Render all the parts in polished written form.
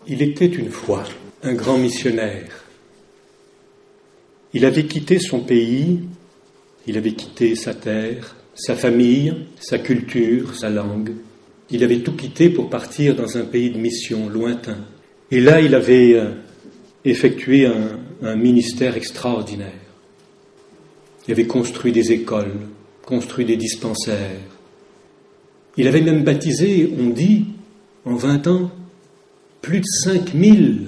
Il était une fois un grand missionnaire. Il avait quitté son pays, il avait quitté sa terre, sa famille, sa culture, sa langue. Il avait tout quitté pour partir dans un pays de mission lointain. Et là, il avait effectué un ministère extraordinaire. Il avait construit des écoles, construit des dispensaires. Il avait même baptisé, on dit, en 20 ans, plus de 5000.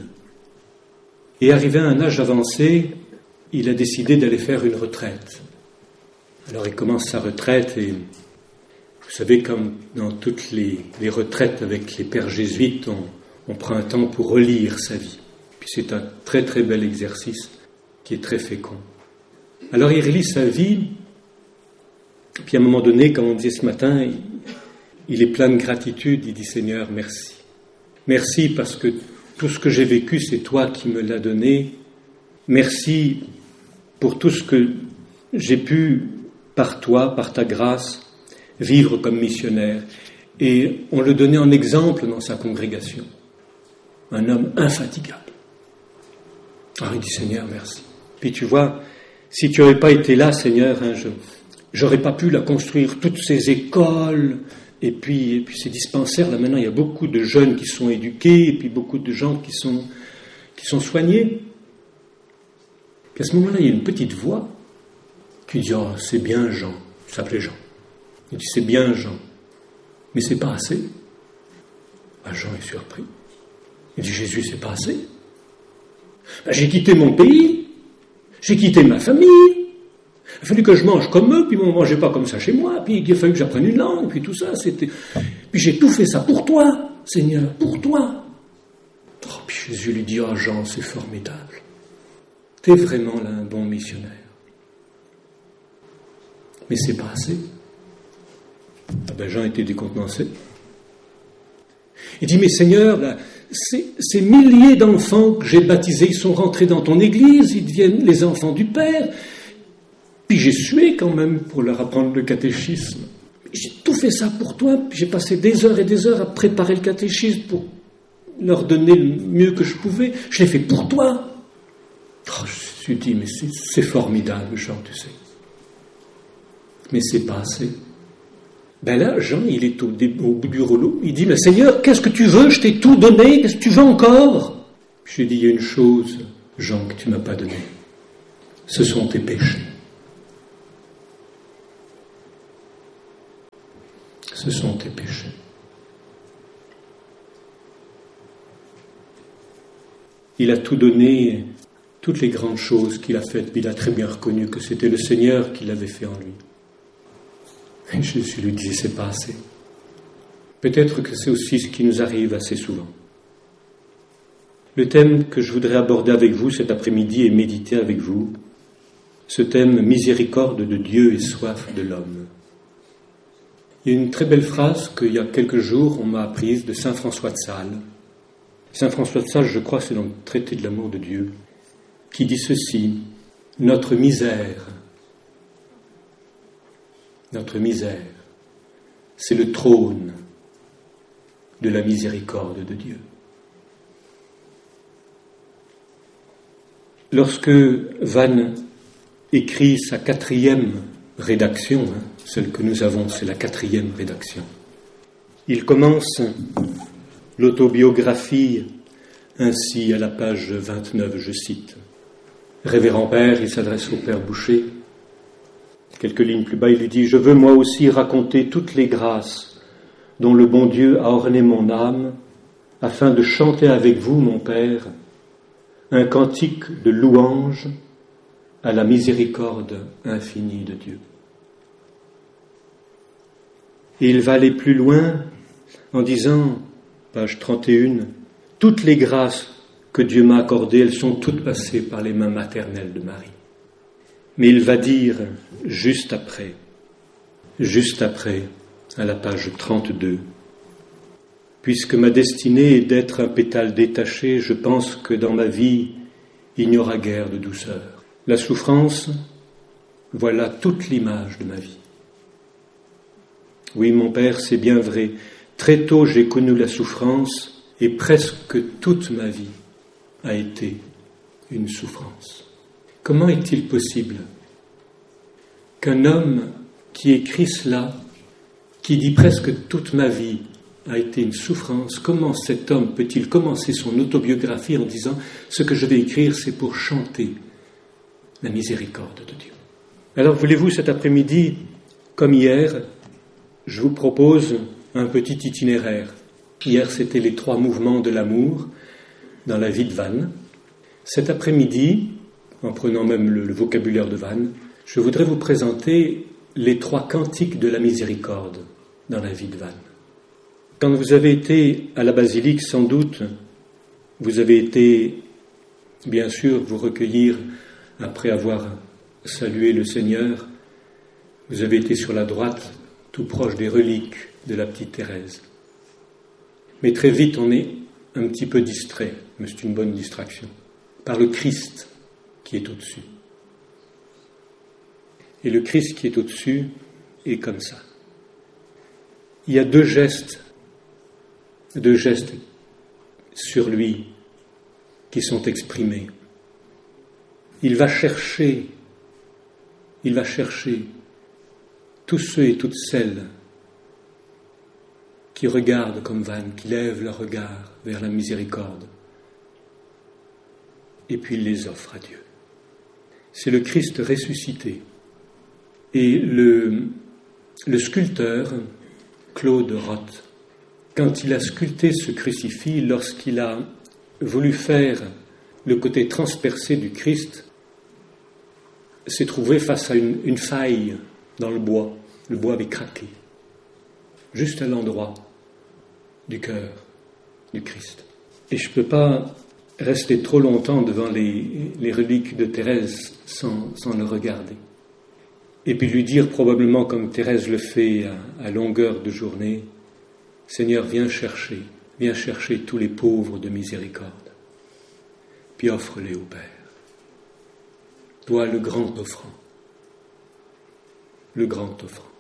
Et arrivé à un âge avancé, il a décidé d'aller faire une retraite. Alors il commence sa retraite et vous savez, comme dans toutes les retraites avec les pères jésuites, on prend un temps pour relire sa vie. Puis c'est un très très bel exercice qui est très fécond. Alors il relit sa vie, puis à un moment donné, comme on disait ce matin, il est plein de gratitude, il dit « Seigneur, merci. Merci parce que tout ce que j'ai vécu, c'est toi qui me l'as donné. Merci pour tout ce que j'ai pu, par toi, par ta grâce, vivre comme missionnaire. » Et on le donnait en exemple dans sa congrégation. Un homme infatigable. Alors il dit « Seigneur, merci. » Puis tu vois, si tu n'aurais pas été là, Seigneur, j'aurais pas pu construire toutes ces écoles, et puis ces dispensaires. Là maintenant, il y a beaucoup de jeunes qui sont éduqués, et puis beaucoup de gens qui sont soignés. Puis à ce moment-là, il y a une petite voix qui dit « Oh, c'est bien Jean. » Il s'appelait Jean. Il dit « C'est bien Jean. Mais c'est pas assez. » Jean est surpris. Il dit « Jésus, c'est pas assez. J'ai quitté mon pays, j'ai quitté ma famille, il a fallu que je mange comme eux, puis on ne mangeait pas comme ça chez moi, puis il a fallu que j'apprenne une langue, puis tout ça, c'était... Puis j'ai tout fait ça pour toi, Seigneur, pour toi. » Puis Jésus lui dit « Oh Jean, c'est formidable. T'es vraiment là un bon missionnaire. Mais c'est pas assez. » Jean était décontenancé. Il dit « Mais Seigneur, là, ces milliers d'enfants que j'ai baptisés, ils sont rentrés dans ton église, ils deviennent les enfants du Père. Puis j'ai sué quand même pour leur apprendre le catéchisme. J'ai tout fait ça pour toi, puis j'ai passé des heures et des heures à préparer le catéchisme pour leur donner le mieux que je pouvais. Je l'ai fait pour toi. » Je me suis dit, mais c'est formidable, Jean, tu sais. Mais c'est pas assez. Là, Jean, il est au bout du rouleau. Il dit, mais Seigneur, qu'est-ce que tu veux? Je t'ai tout donné, qu'est-ce que tu veux encore? Je lui ai dit, il y a une chose, Jean, que tu m'as pas donnée. Ce sont tes péchés. Ce sont tes péchés. Il a tout donné, toutes les grandes choses qu'il a faites, mais il a très bien reconnu que c'était le Seigneur qui l'avait fait en lui. Et Jésus lui disait, c'est pas assez. Peut-être que c'est aussi ce qui nous arrive assez souvent. Le thème que je voudrais aborder avec vous cet après-midi et méditer avec vous, ce thème miséricorde de Dieu et soif de l'homme. Il y a une très belle phrase qu'il y a quelques jours, on m'a apprise de saint François de Sales. Saint François de Sales, je crois, c'est dans le traité de l'amour de Dieu, qui dit ceci, notre misère, c'est le trône de la miséricorde de Dieu. Lorsque Vannes écrit sa 4e rédaction, celle que nous avons, c'est la 4e rédaction, il commence l'autobiographie ainsi à la page 29, je cite. Révérend Père, il s'adresse au Père Boucher. Quelques lignes plus bas, il lui dit « Je veux moi aussi raconter toutes les grâces dont le bon Dieu a orné mon âme, afin de chanter avec vous, mon Père, un cantique de louange à la miséricorde infinie de Dieu. » Et il va aller plus loin en disant, page 31, « Toutes les grâces que Dieu m'a accordées, elles sont toutes passées par les mains maternelles de Marie. » Mais il va dire, juste après, à la page 32, « Puisque ma destinée est d'être un pétale détaché, je pense que dans ma vie, il n'y aura guère de douceur. La souffrance, voilà toute l'image de ma vie. Oui, mon Père, c'est bien vrai. Très tôt, j'ai connu la souffrance Et presque toute ma vie a été une souffrance. Comment est-il possible qu'un homme qui écrit cela, qui dit presque toute ma vie a été une souffrance, comment cet homme peut-il commencer son autobiographie en disant « ce que je vais écrire, c'est pour chanter la miséricorde de Dieu ». Alors voulez-vous, cet après-midi, comme hier, je vous propose un petit itinéraire. Hier, c'était les 3 mouvements de l'amour dans la vie de Vannes. Cet après-midi, en prenant même le vocabulaire de Vannes, je voudrais vous présenter les 3 cantiques de la miséricorde dans la vie de Vannes. Quand vous avez été à la basilique, sans doute, vous avez été, bien sûr, vous recueillir après avoir salué le Seigneur. Vous avez été sur la droite, tout proche des reliques de la petite Thérèse. Mais très vite, on est un petit peu distrait, mais c'est une bonne distraction, par le Christ qui est au-dessus. Et le Christ qui est au-dessus est comme ça. Il y a deux gestes sur lui qui sont exprimés. Il va chercher tous ceux et toutes celles qui regardent comme Vannes, qui lèvent leur regard vers la miséricorde. Et puis il les offre à Dieu. C'est le Christ ressuscité. Et le sculpteur, Claude Roth, quand il a sculpté ce crucifix, lorsqu'il a voulu faire le côté transpercé du Christ, s'est trouvé face à une faille dans le bois. Le bois avait craqué, juste à l'endroit du cœur du Christ. Et je ne peux pas rester trop longtemps devant les reliques de Thérèse sans le regarder. Et puis lui dire probablement comme Thérèse le fait à longueur de journée, « Seigneur, viens chercher tous les pauvres de miséricorde, puis offre-les au Père. Toi, le grand offrant, le grand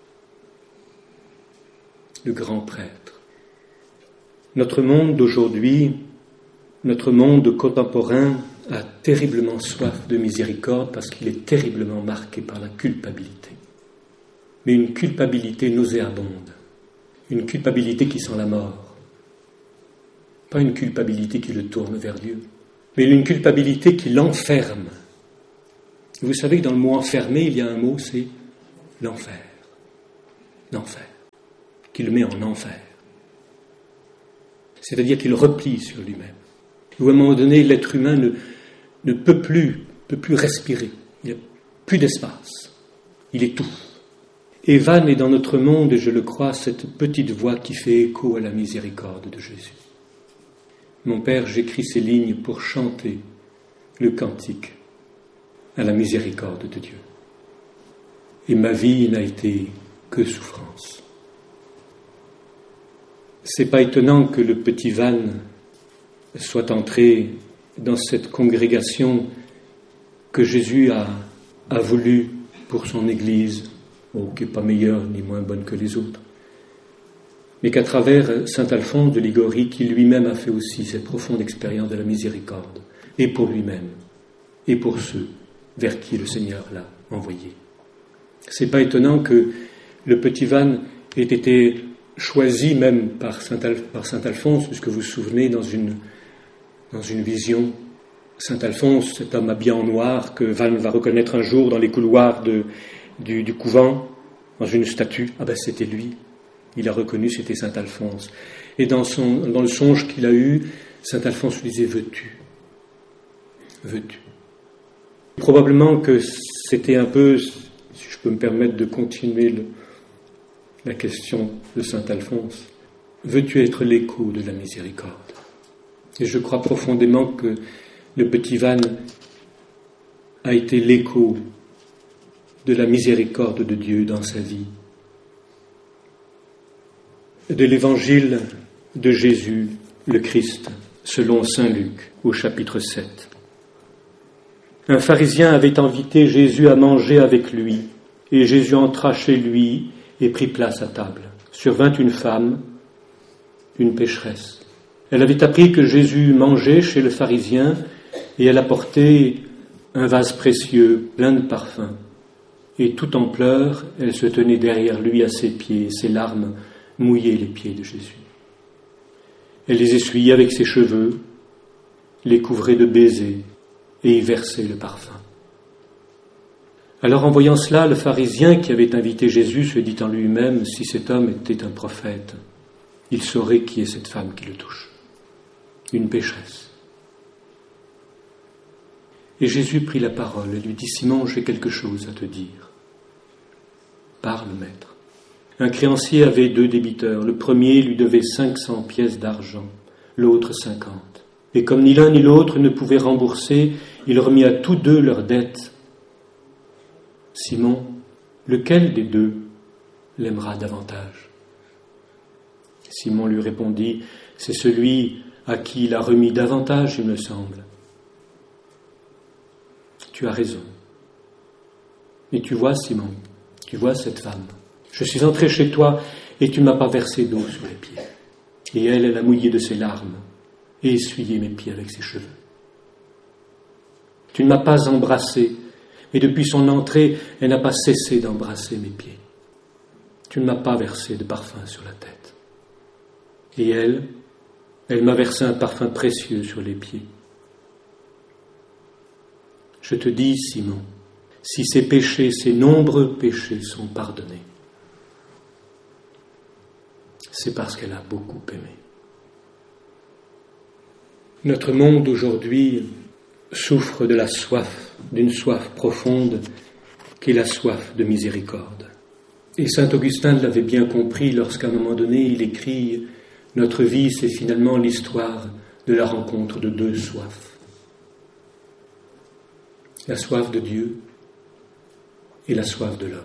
prêtre. » Notre monde d'aujourd'hui, notre monde contemporain a terriblement soif de miséricorde parce qu'il est terriblement marqué par la culpabilité. Mais une culpabilité nauséabonde, une culpabilité qui sent la mort. Pas une culpabilité qui le tourne vers Dieu, mais une culpabilité qui l'enferme. Vous savez que dans le mot enfermé, il y a un mot, c'est l'enfer. L'enfer. Qui le met en enfer. C'est-à-dire qu'il replie sur lui-même. Où à un moment donné, l'être humain ne peut plus respirer. Il n'y a plus d'espace. Il étouffe. Et Vannes est dans notre monde, et je le crois, cette petite voix qui fait écho à la miséricorde de Jésus. Mon Père, j'écris ces lignes pour chanter le cantique à la miséricorde de Dieu. Et ma vie n'a été que souffrance. C'est pas étonnant que le petit Vannes soit entré dans cette congrégation que Jésus a voulu pour son Église, qui n'est pas meilleure ni moins bonne que les autres, mais qu'à travers saint Alphonse de Liguori, qui lui-même a fait aussi cette profonde expérience de la miséricorde, et pour lui-même, et pour ceux vers qui le Seigneur l'a envoyé. C'est pas étonnant que le petit Vannes ait été choisi même par saint Alphonse, puisque vous vous souvenez, dans une vision, saint Alphonse, cet homme habillé en noir, que Vannes va reconnaître un jour dans les couloirs du couvent, dans une statue, c'était lui. Il a reconnu, c'était saint Alphonse. Et dans le songe qu'il a eu, saint Alphonse lui disait, veux-tu ? Probablement que c'était un peu, si je peux me permettre de continuer la question de saint Alphonse, veux-tu être l'écho de la miséricorde ? Et je crois profondément que le petit Vannes a été l'écho de la miséricorde de Dieu dans sa vie. De l'évangile de Jésus, le Christ, selon saint Luc, au chapitre 7. Un pharisien avait invité Jésus à manger avec lui, et Jésus entra chez lui et prit place à table. Survint une femme, une pécheresse. Elle avait appris que Jésus mangeait chez le pharisien et elle apportait un vase précieux, plein de parfums. Et tout en pleurs, elle se tenait derrière lui à ses pieds, ses larmes mouillaient les pieds de Jésus. Elle les essuyait avec ses cheveux, les couvrait de baisers et y versait le parfum. Alors en voyant cela, le pharisien qui avait invité Jésus se dit en lui-même, si cet homme était un prophète, il saurait qui est cette femme qui le touche. Une pécheresse. Et Jésus prit la parole et lui dit, Simon, j'ai quelque chose à te dire. Parle, maître. Un créancier avait 2 débiteurs. Le premier lui devait 500 pièces d'argent, l'autre 50. Et comme ni l'un ni l'autre ne pouvaient rembourser, il remit à tous 2 leurs dettes. Simon, lequel des 2 l'aimera davantage? Simon lui répondit, c'est celui à qui il a remis davantage, il me semble. Tu as raison. Et tu vois, Simon, tu vois cette femme. Je suis entré chez toi et tu ne m'as pas versé d'eau sur les pieds. Et elle a mouillé de ses larmes et essuyé mes pieds avec ses cheveux. Tu ne m'as pas embrassé, et depuis son entrée, elle n'a pas cessé d'embrasser mes pieds. Tu ne m'as pas versé de parfum sur la tête. Et elle m'a versé un parfum précieux sur les pieds. Je te dis, Simon, si ces péchés, ces nombreux péchés sont pardonnés, c'est parce qu'elle a beaucoup aimé. Notre monde aujourd'hui souffre de la soif, d'une soif profonde, qui est la soif de miséricorde. Et saint Augustin l'avait bien compris lorsqu'à un moment donné, il écrit « Notre vie, c'est finalement l'histoire de la rencontre de 2 soifs. La soif de Dieu et la soif de l'homme.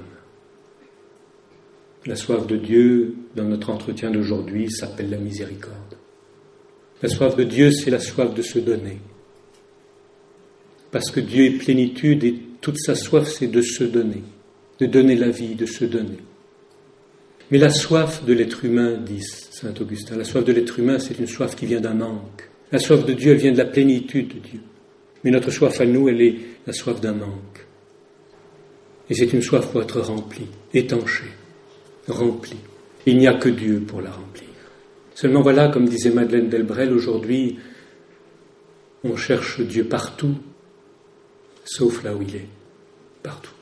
La soif de Dieu, dans notre entretien d'aujourd'hui, s'appelle la miséricorde. La soif de Dieu, c'est la soif de se donner. Parce que Dieu est plénitude et toute sa soif, c'est de se donner la vie, de se donner. Mais la soif de l'être humain, dit saint Augustin, la soif de l'être humain, c'est une soif qui vient d'un manque. La soif de Dieu, elle vient de la plénitude de Dieu. Mais notre soif à nous, elle est la soif d'un manque. Et c'est une soif pour être remplie, étanchée, remplie. Il n'y a que Dieu pour la remplir. Seulement voilà, comme disait Madeleine Delbrel, aujourd'hui, on cherche Dieu partout, sauf là où il est, partout.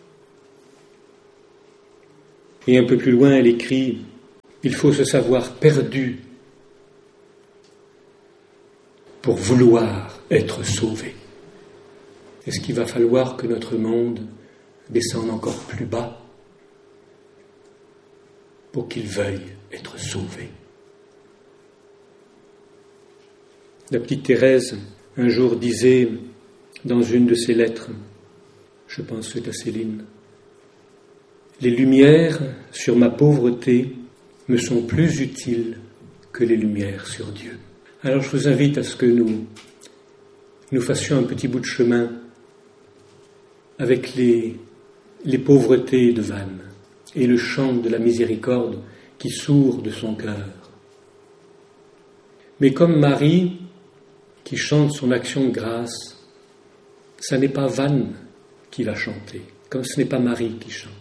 Et un peu plus loin, elle écrit « Il faut se savoir perdu pour vouloir être sauvé. » Est-ce qu'il va falloir que notre monde descende encore plus bas pour qu'il veuille être sauvé? La petite Thérèse, un jour, disait dans une de ses lettres, je pense que c'est à Céline, « Les lumières sur ma pauvreté me sont plus utiles que les lumières sur Dieu. » Alors je vous invite à ce que nous fassions un petit bout de chemin avec les pauvretés de Vannes et le chant de la miséricorde qui sourd de son cœur. Mais comme Marie, qui chante son action de grâce, ça n'est pas Vannes qui va chanter, comme ce n'est pas Marie qui chante.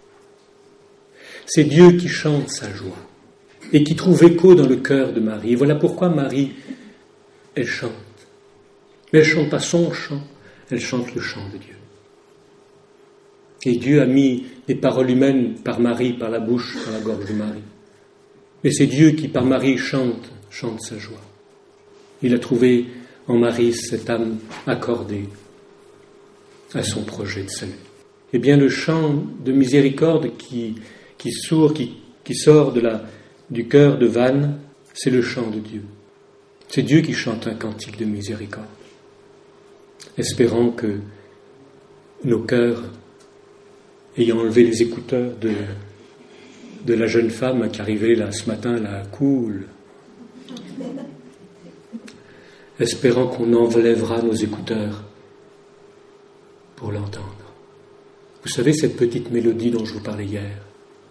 C'est Dieu qui chante sa joie et qui trouve écho dans le cœur de Marie. Et voilà pourquoi Marie, elle chante. Mais elle ne chante pas son chant, elle chante le chant de Dieu. Et Dieu a mis des paroles humaines par Marie, par la bouche, par la gorge de Marie. Mais c'est Dieu qui, par Marie, chante sa joie. Il a trouvé en Marie cette âme accordée à son projet de salut. Eh bien, le chant de miséricorde qui sort du cœur de Vannes, c'est le chant de Dieu. C'est Dieu qui chante un cantique de miséricorde. Espérant que nos cœurs, ayant enlevé les écouteurs de la jeune femme qui arrivait là ce matin, là, cool, espérant qu'on enlèvera nos écouteurs pour l'entendre. Vous savez, cette petite mélodie dont je vous parlais hier,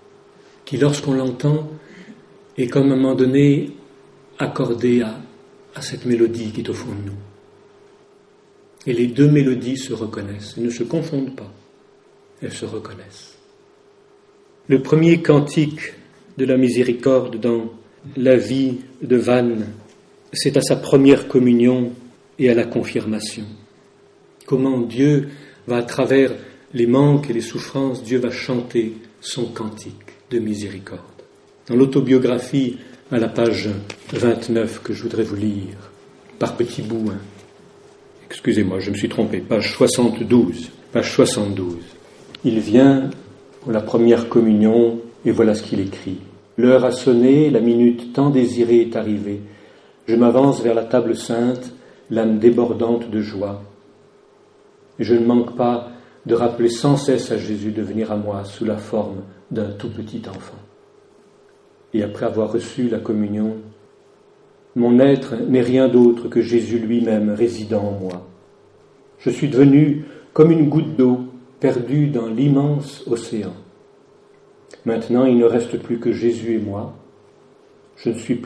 qui lorsqu'on l'entend est comme à un moment donné accordée à cette mélodie qui est au fond de nous. Et les deux mélodies se reconnaissent, elles ne se confondent pas, elles se reconnaissent. Le premier cantique de la miséricorde dans la vie de Vannes, c'est à sa première communion et à la confirmation. Comment Dieu va, à travers les manques et les souffrances, Dieu va chanter son cantique de miséricorde. Dans l'autobiographie, à la page 29, que je voudrais vous lire, par petits bouts, excusez-moi, je me suis trompé, page 72, il vient pour la première communion, et voilà ce qu'il écrit. L'heure a sonné, la minute tant désirée est arrivée. Je m'avance vers la table sainte, l'âme débordante de joie. Et je ne manque pas de rappeler sans cesse à Jésus de venir à moi sous la forme d'un tout petit enfant. Et après avoir reçu la communion, mon être n'est rien d'autre que Jésus lui-même résidant en moi. Je suis devenu comme une goutte d'eau perdue dans l'immense océan. Maintenant, il ne reste plus que Jésus et moi. Je ne suis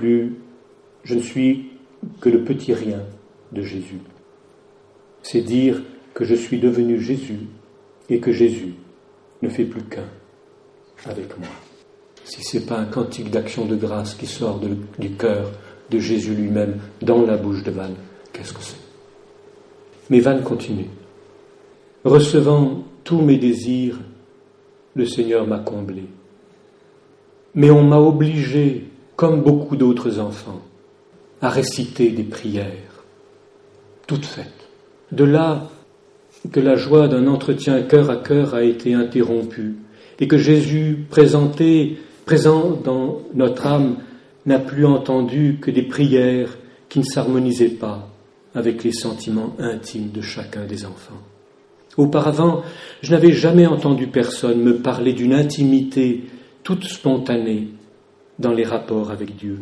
que le petit rien de Jésus. C'est dire que je suis devenu Jésus et que Jésus ne fait plus qu'un avec moi. Si ce n'est pas un cantique d'action de grâce qui sort du cœur de Jésus lui-même dans la bouche de Vannes, qu'est-ce que c'est? Mais Vannes continue. Recevant tous mes désirs, le Seigneur m'a comblé. Mais on m'a obligé, comme beaucoup d'autres enfants, à réciter des prières, toutes faites. De là que la joie d'un entretien cœur à cœur a été interrompue et que Jésus, présent dans notre âme, n'a plus entendu que des prières qui ne s'harmonisaient pas avec les sentiments intimes de chacun des enfants. Auparavant, je n'avais jamais entendu personne me parler d'une intimité toute spontanée dans les rapports avec Dieu.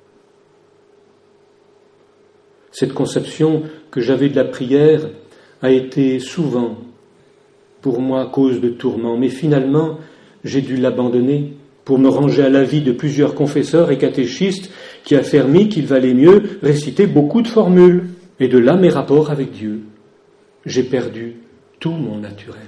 Cette conception que j'avais de la prière a été souvent pour moi cause de tourments, mais finalement j'ai dû l'abandonner pour me ranger à l'avis de plusieurs confesseurs et catéchistes qui affirmaient qu'il valait mieux réciter beaucoup de formules. Et de là mes rapports avec Dieu. J'ai perdu tout mon naturel.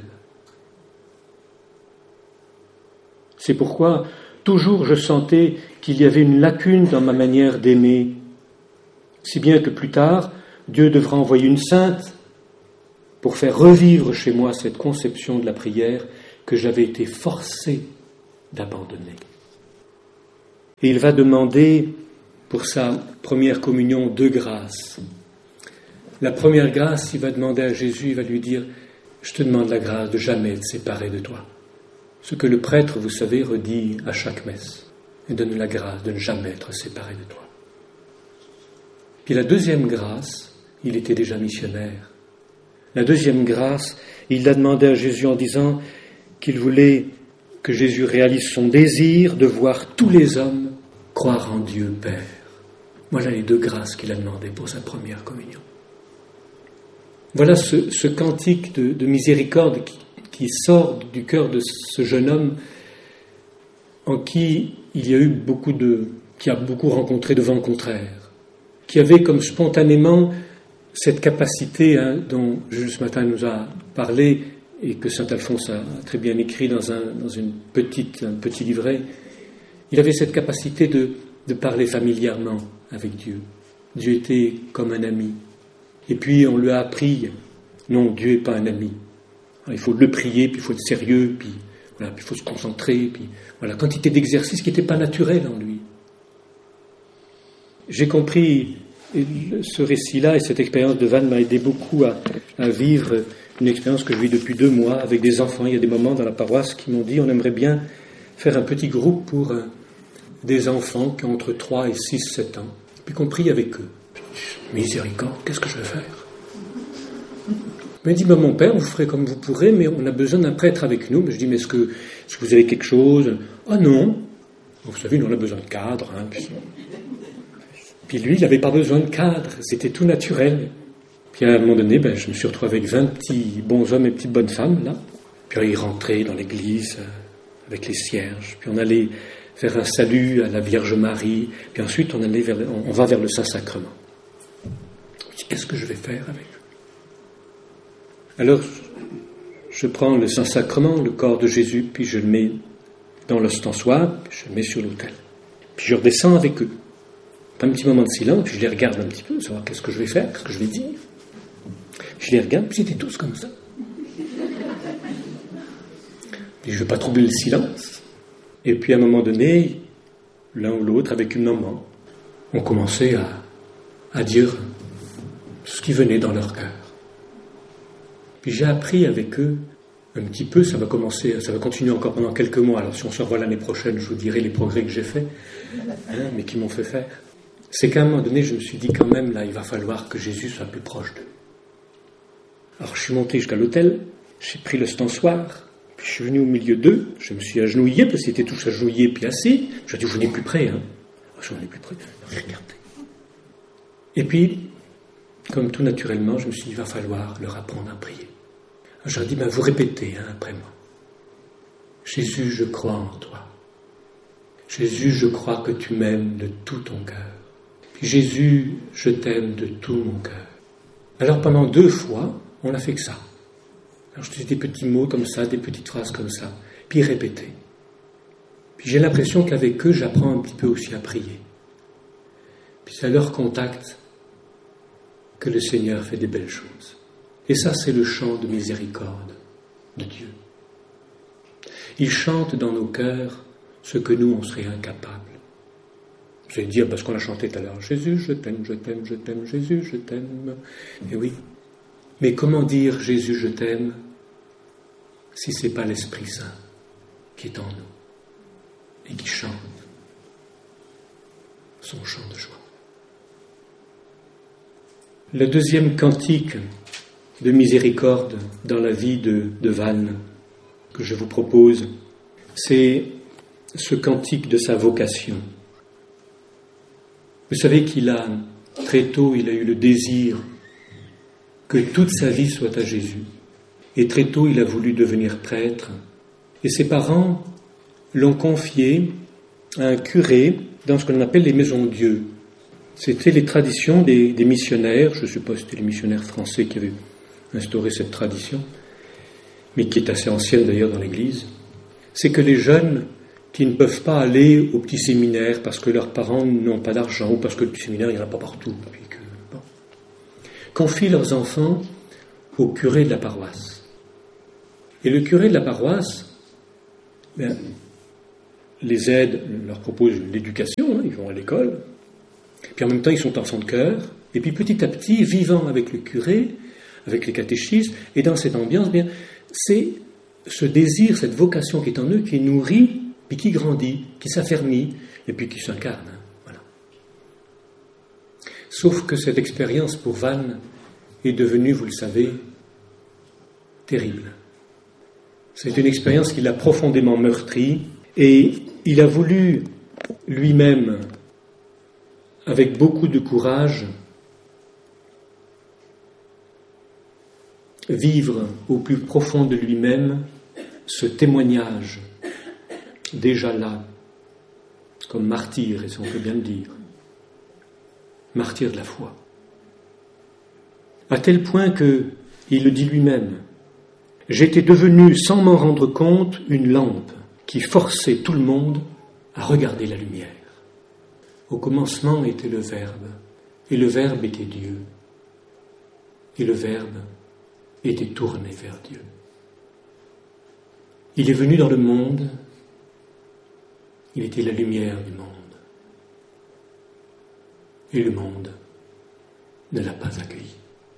C'est pourquoi toujours je sentais qu'il y avait une lacune dans ma manière d'aimer, si bien que plus tard, Dieu devra envoyer une sainte pour faire revivre chez moi cette conception de la prière que j'avais été forcé d'abandonner. Et il va demander pour sa première communion 2 grâces. La première grâce, il va demander à Jésus, il va lui dire « Je te demande la grâce de jamais être séparé de toi ». Ce que le prêtre, vous savez, redit à chaque messe. Et donne la grâce de ne jamais être séparé de toi. Puis la deuxième grâce, il était déjà missionnaire. La deuxième grâce, il l'a demandé à Jésus en disant qu'il voulait que Jésus réalise son désir de voir tous les hommes croire en Dieu Père. Voilà les 2 grâces qu'il a demandées pour sa première communion. Voilà ce cantique de miséricorde qui sort du cœur de ce jeune homme en qui il y a eu qui a beaucoup rencontré de vents contraires, qui avait comme spontanément cette capacité dont Jules ce matin nous a parlé et que saint Alphonse a très bien écrit dans un petit livret. Il avait cette capacité de parler familièrement avec Dieu. Dieu était comme un ami. Et puis on lui a appris, non, Dieu n'est pas un ami. Il faut le prier, puis il faut être sérieux, puis il faut se concentrer, puis voilà, quantité d'exercices qui n'étaient pas naturels en lui. J'ai compris ce récit-là et cette expérience de Vannes m'a aidé beaucoup à vivre une expérience que je vis depuis 2 mois avec des enfants. Il y a des moments dans la paroisse qui m'ont dit on aimerait bien faire un petit groupe pour des enfants qui ont entre 3 et 6, 7 ans, puis qu'on prie avec eux. Miséricorde, qu'est-ce que je vais faire? Il m'a dit, mon père, vous ferez comme vous pourrez, mais on a besoin d'un prêtre avec nous. Mais je dis, mais est-ce que vous avez quelque chose? Ah non. Vous savez, nous on a besoin de cadre. Puis lui, il n'avait pas besoin de cadre. C'était tout naturel. Puis à un moment donné, je me suis retrouvé avec 20 petits bons hommes et petites bonnes femmes, là. Puis il rentrait dans l'église avec les cierges. Puis on allait faire un salut à la Vierge Marie. Puis ensuite, on va vers le Saint-Sacrement. Qu'est-ce que je vais faire avec eux? Alors, je prends le Saint-Sacrement, le corps de Jésus, puis je le mets dans l'ostensoir, puis je le mets sur l'autel. Puis je redescends avec eux. Un petit moment de silence, puis je les regarde un petit peu, savoir qu'est-ce que je vais faire, qu'est-ce que je vais dire. Je les regarde, puis ils étaient tous comme ça. Puis je ne veux pas troubler le silence. Et puis à un moment donné, l'un ou l'autre, avec une maman, ont commencé à dire ce qui venait dans leur cœur. Puis j'ai appris avec eux un petit peu, ça va continuer encore pendant quelques mois. Alors si on se revoit l'année prochaine, je vous dirai les progrès que j'ai faits, mais qui m'ont fait faire. C'est qu'à un moment donné, je me suis dit quand même, là, il va falloir que Jésus soit plus proche d'eux. Alors je suis monté jusqu'à l'autel, j'ai pris l'ostensoir, puis je suis venu au milieu d'eux, je me suis agenouillé, parce qu'ils étaient tous agenouillés puis assis. Je dis, je n'ai plus près, hein. Je n'en ai plus près. Regardez. Et puis, comme tout naturellement, je me suis dit, il va falloir leur apprendre à prier. Alors, je leur ai dit, vous répétez après moi. Jésus, je crois en toi. Jésus, je crois que tu m'aimes de tout ton cœur. Puis Jésus, je t'aime de tout mon cœur. Alors pendant 2 fois, on n'a fait que ça. Alors je disais des petits mots comme ça, des petites phrases comme ça, puis répéter. Puis j'ai l'impression qu'avec eux, j'apprends un petit peu aussi à prier. Puis c'est à leur contact que le Seigneur fait des belles choses. Et ça, c'est le chant de miséricorde de Dieu. Il chante dans nos cœurs ce que nous, on serait incapables. Vous allez dire, parce qu'on l'a chanté tout à l'heure, Jésus, je t'aime, je t'aime, je t'aime, Jésus, je t'aime. Et oui. Mais comment dire Jésus, je t'aime, si ce n'est pas l'Esprit Saint qui est en nous et qui chante son chant de joie. Le deuxième cantique de miséricorde dans la vie de Vannes que je vous propose, c'est ce cantique de sa vocation. Vous savez très tôt, il a eu le désir que toute sa vie soit à Jésus. Et très tôt, il a voulu devenir prêtre. Et ses parents l'ont confié à un curé dans ce qu'on appelle les maisons Dieu. C'était les traditions des missionnaires, je ne sais pas si c'était les missionnaires français qui avaient instauré cette tradition, mais qui est assez ancienne d'ailleurs dans l'Église. C'est que les jeunes qui ne peuvent pas aller au petit séminaire parce que leurs parents n'ont pas d'argent ou parce que le petit séminaire, il n'y en a pas partout, confient leurs enfants au curé de la paroisse. Et le curé de la paroisse les aide, leur propose l'éducation, ils vont à l'école, puis en même temps ils sont enfants de cœur, et puis petit à petit, vivant avec le curé, avec les catéchistes, et dans cette ambiance, c'est ce désir, cette vocation qui est en eux, qui nourrit, puis qui grandit, qui s'affermit, et puis qui s'incarne. Voilà. Sauf que cette expérience pour Vannes est devenue, vous le savez, terrible. C'est une expérience qui l'a profondément meurtri, et il a voulu lui-même, avec beaucoup de courage, vivre au plus profond de lui-même ce témoignage, déjà là, comme martyr, et si on peut bien le dire, martyr de la foi. À tel point qu'il le dit lui-même, « J'étais devenu, sans m'en rendre compte, une lampe qui forçait tout le monde à regarder la lumière. Au commencement était le Verbe, et le Verbe était Dieu, et le Verbe était tourné vers Dieu. Il est venu dans le monde, il était la lumière du monde, et le monde ne l'a pas accueilli. »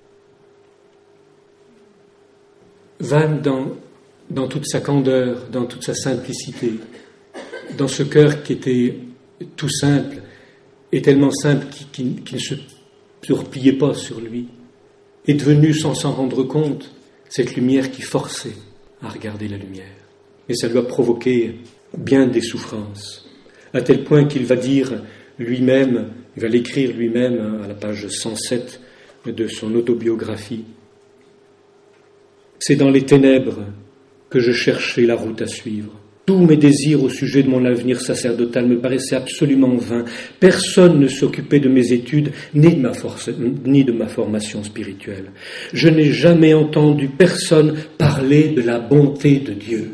Vannes, dans toute sa candeur, dans toute sa simplicité, dans ce cœur qui était tout simple, et tellement simple qu'il ne se repliait pas sur lui, est devenu, sans s'en rendre compte, cette lumière qui forçait à regarder la lumière. Et ça lui a provoqué bien des souffrances, à tel point qu'il va dire lui-même, il va l'écrire lui-même à la page 107 de son autobiographie. C'est dans les ténèbres que je cherchais la route à suivre. Tous mes désirs au sujet de mon avenir sacerdotal me paraissaient absolument vains. Personne ne s'occupait de mes études ni de ma formation spirituelle. Je n'ai jamais entendu personne parler de la bonté de Dieu.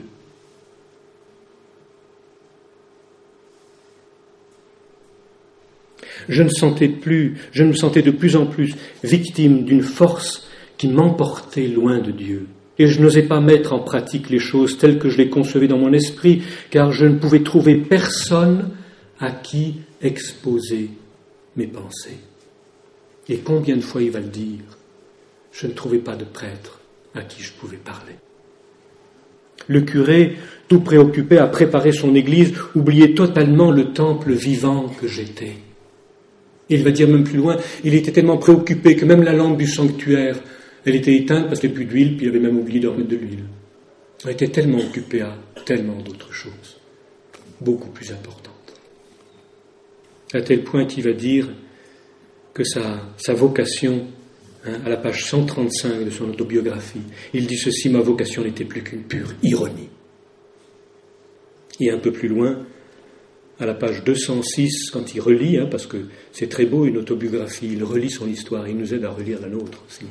Je me sentais de plus en plus victime d'une force qui m'emportait loin de Dieu. Et je n'osais pas mettre en pratique les choses telles que je les concevais dans mon esprit, car je ne pouvais trouver personne à qui exposer mes pensées. Et combien de fois il va le dire, je ne trouvais pas de prêtre à qui je pouvais parler. Le curé, tout préoccupé à préparer son église, oubliait totalement le temple vivant que j'étais. Il va dire même plus loin, il était tellement préoccupé que même la lampe du sanctuaire, elle était éteinte parce qu'il n'y avait plus d'huile, puis il avait même oublié de remettre de l'huile. Il était tellement occupé à tellement d'autres choses, beaucoup plus importantes. À tel point qu'il va dire que sa vocation, à la page 135 de son autobiographie, il dit ceci: ma vocation n'était plus qu'une pure ironie. Et un peu plus loin, à la page 206, quand il relit, parce que c'est très beau une autobiographie, il relit son histoire, il nous aide à relire la nôtre aussi.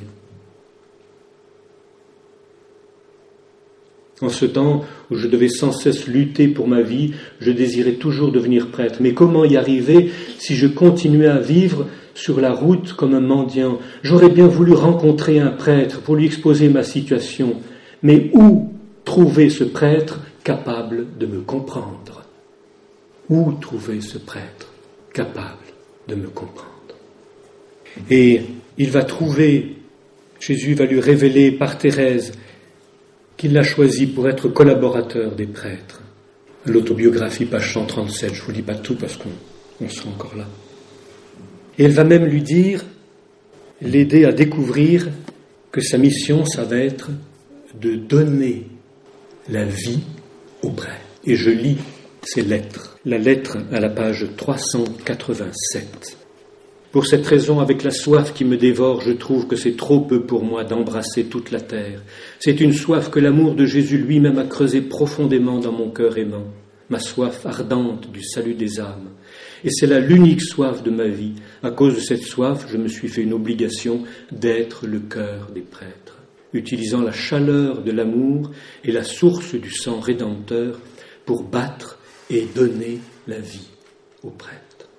En ce temps où je devais sans cesse lutter pour ma vie, je désirais toujours devenir prêtre. Mais comment y arriver si je continuais à vivre sur la route comme un mendiant? J'aurais bien voulu rencontrer un prêtre pour lui exposer ma situation. Mais où trouver ce prêtre capable de me comprendre? Où trouver ce prêtre capable de me comprendre? Et il va trouver, Jésus va lui révéler par Thérèse qu'il l'a choisi pour être collaborateur des prêtres. L'autobiographie, page 137, je ne vous lis pas tout parce qu'on sera encore là. Et elle va même lui dire, l'aider à découvrir que sa mission, ça va être de donner la vie aux prêtres. Et je lis ces lettres. La lettre à la page 387. Pour cette raison, avec la soif qui me dévore, je trouve que c'est trop peu pour moi d'embrasser toute la terre. C'est une soif que l'amour de Jésus lui-même a creusée profondément dans mon cœur aimant, ma soif ardente du salut des âmes. Et c'est là l'unique soif de ma vie. À cause de cette soif, je me suis fait une obligation d'être le cœur des prêtres, utilisant la chaleur de l'amour et la source du sang rédempteur pour battre et donner la vie aux prêtres.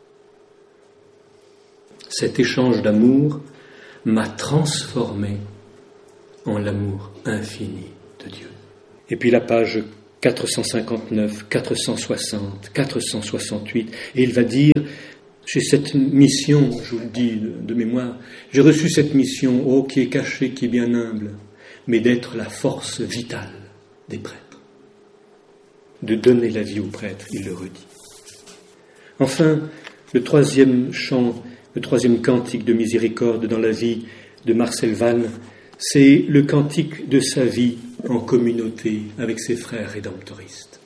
Cet échange d'amour m'a transformé en l'amour infini de Dieu. Et puis la page 459, 460, 468, et il va dire, j'ai cette mission, je vous le dis de mémoire, j'ai reçu cette mission, qui est cachée, qui est bien humble, mais d'être la force vitale des prêtres, de donner la vie aux prêtres, il le redit. Enfin, le troisième chant, le troisième cantique de miséricorde dans la vie de Marcel Vannes, c'est le cantique de sa vie en communauté avec ses frères rédemptoristes.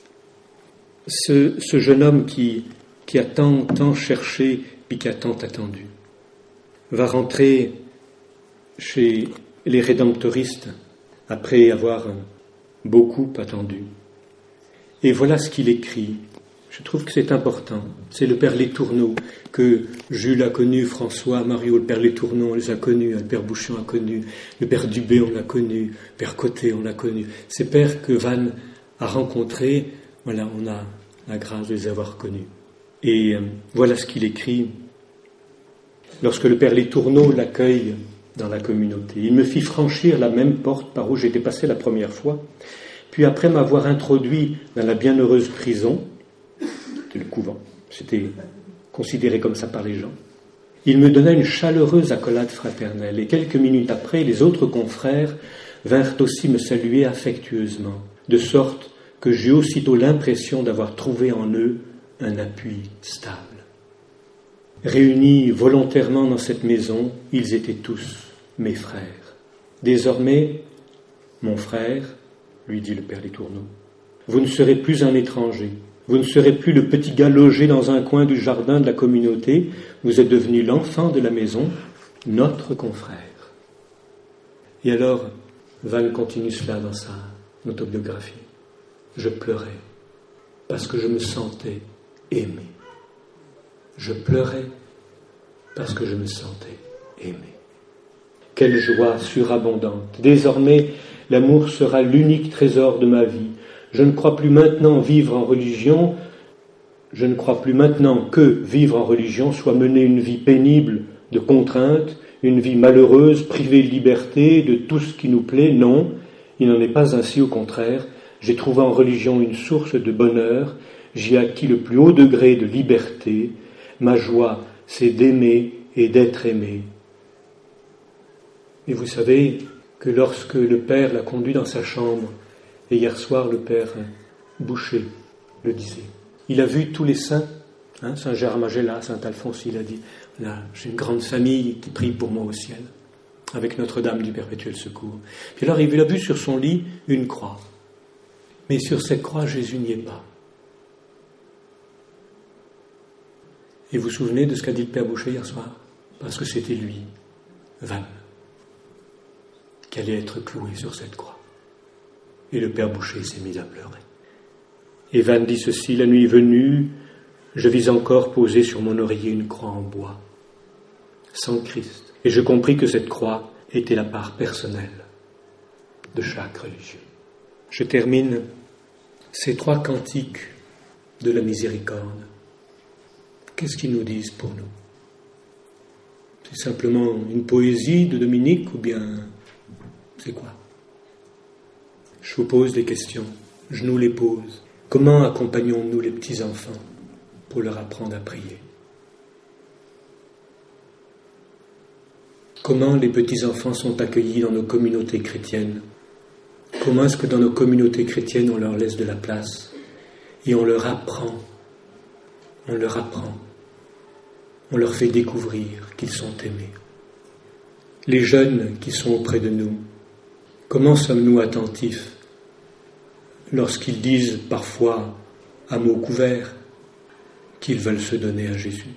Ce jeune homme qui a tant cherché puis qui a tant attendu va rentrer chez les rédemptoristes après avoir beaucoup attendu. Et voilà ce qu'il écrit. Je trouve que c'est important. C'est le père Letourneau que Jules a connu, François, Mario, le père Letourneau, on les a connus, le père Bouchon a connu, le père Dubé, on l'a connu, le père Côté, on l'a connu. Ces pères que Vannes a rencontrés, voilà, on a la grâce de les avoir connus. Et voilà ce qu'il écrit lorsque le père Letourneau l'accueille dans la communauté. Il me fit franchir la même porte par où j'étais passé la première fois, puis après m'avoir introduit dans la bienheureuse prison, le couvent, c'était considéré comme ça par les gens. Il me donna une chaleureuse accolade fraternelle et quelques minutes après, les autres confrères vinrent aussi me saluer affectueusement, de sorte que j'eus aussitôt l'impression d'avoir trouvé en eux un appui stable. Réunis volontairement dans cette maison, ils étaient tous mes frères. Désormais, mon frère, lui dit le père Letourneau, vous ne serez plus un étranger. Vous ne serez plus le petit gars logé dans un coin du jardin de la communauté. Vous êtes devenu l'enfant de la maison, notre confrère. Et alors, Vannes continue cela dans sa autobiographie. Je pleurais. parce que je me sentais aimé. Je pleurais parce que je me sentais aimé. Quelle joie surabondante! Désormais, l'amour sera l'unique trésor de ma vie. Je ne crois plus maintenant vivre en religion. Je ne crois plus maintenant que vivre en religion soit mener une vie pénible de contraintes, une vie malheureuse, privée de liberté, de tout ce qui nous plaît. Non, il n'en est pas ainsi, au contraire. J'ai trouvé en religion une source de bonheur. J'y ai acquis le plus haut degré de liberté. Ma joie, c'est d'aimer et d'être aimé. Et vous savez que lorsque le père l'a conduit dans sa chambre, et hier soir le père Boucher le disait, il a vu tous les saints, Saint Gérard Magella, Saint Alphonse, il a dit, j'ai une grande famille qui prie pour moi au ciel, avec Notre-Dame du Perpétuel Secours. Puis alors il a vu sur son lit une croix. Mais sur cette croix, Jésus n'y est pas. Et vous vous souvenez de ce qu'a dit le père Boucher hier soir? Parce que c'était lui, Vannes, qui allait être cloué sur cette croix. Et le père Boucher s'est mis à pleurer. Et Vannes dit ceci, la nuit venue, je vis encore poser sur mon oreiller une croix en bois, sans Christ. Et je compris que cette croix était la part personnelle de chaque religieux. Je termine ces 3 cantiques de la miséricorde. Qu'est-ce qu'ils nous disent pour nous? C'est simplement une poésie de Dominique ou bien c'est quoi? Je vous pose des questions, je nous les pose. Comment accompagnons-nous les petits-enfants pour leur apprendre à prier? Comment les petits-enfants sont accueillis dans nos communautés chrétiennes? Comment est-ce que dans nos communautés chrétiennes on leur laisse de la place et on leur apprend, on leur fait découvrir qu'ils sont aimés? Les jeunes qui sont auprès de nous, comment sommes-nous attentifs lorsqu'ils disent parfois à mots couverts qu'ils veulent se donner à Jésus?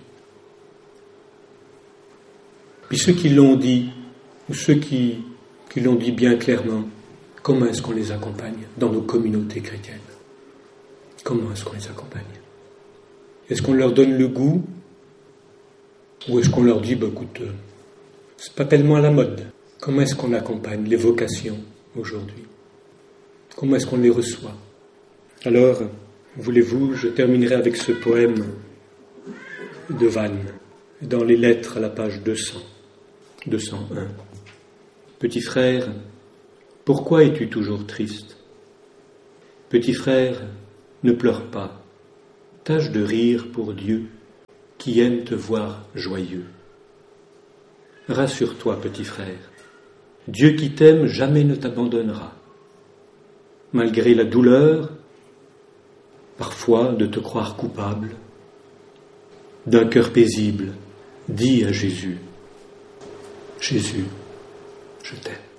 Puis ceux qui l'ont dit, ou ceux qui l'ont dit bien clairement, comment est-ce qu'on les accompagne dans nos communautés chrétiennes? Comment est-ce qu'on les accompagne? Est-ce qu'on leur donne le goût? Ou est-ce qu'on leur dit, écoute, c'est pas tellement à la mode. Comment est-ce qu'on accompagne les vocations aujourd'hui? Comment est-ce qu'on les reçoit? Alors, voulez-vous, je terminerai avec ce poème de Vannes, dans les lettres à la page 201. Petit frère, pourquoi es-tu toujours triste? Petit frère, ne pleure pas. Tâche de rire pour Dieu, qui aime te voir joyeux. Rassure-toi, petit frère, Dieu qui t'aime jamais ne t'abandonnera. Malgré la douleur, parfois de te croire coupable, d'un cœur paisible, dis à Jésus, Jésus, je t'aime.